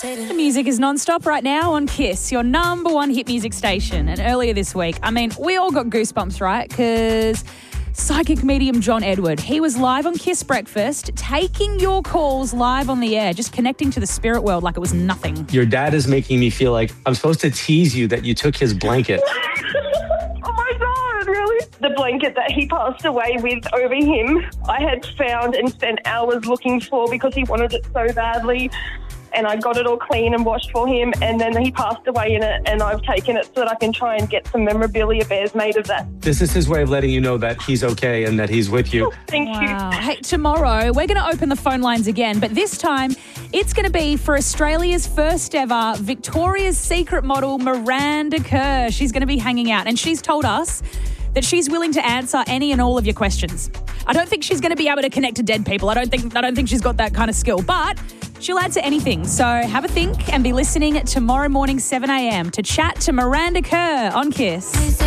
The music is non-stop right now on Kiss, your number one hit music station. And earlier this week, we all got goosebumps, right? Because psychic medium John Edward, he was live on Kiss Breakfast, taking your calls live on the air, just connecting to the spirit world like it was nothing. Your dad is making me feel like I'm supposed to tease you that you took his blanket. Oh my God, really? The blanket that he passed away with over him, I had found and spent hours looking for because he wanted it so badly. And I got it all clean and washed for him, and then he passed away in it, and I've taken it so that I can try and get some memorabilia bears made of that. This is his way of letting you know that he's okay and that he's with you. Thank you. Hey, tomorrow we're going to open the phone lines again, but this time it's going to be for Australia's first ever Victoria's Secret model, Miranda Kerr. She's going to be hanging out, and she's told us that she's willing to answer any and all of your questions. I don't think she's going to be able to connect to dead people. I don't think she's got that kind of skill, but she'll answer anything. So have a think and be listening tomorrow morning, 7 a.m. to chat to Miranda Kerr on Kiss.